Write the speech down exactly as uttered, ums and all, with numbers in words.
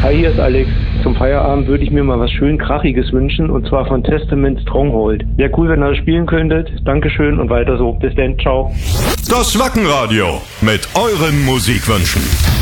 Hi, hier ist Alex. Zum Feierabend würde ich mir mal was schön Krachiges wünschen, und zwar von Testament Stronghold. Wäre cool, wenn ihr das spielen könntet. Dankeschön und weiter so. Bis dann, ciao. Das Wackenradio mit euren Musikwünschen.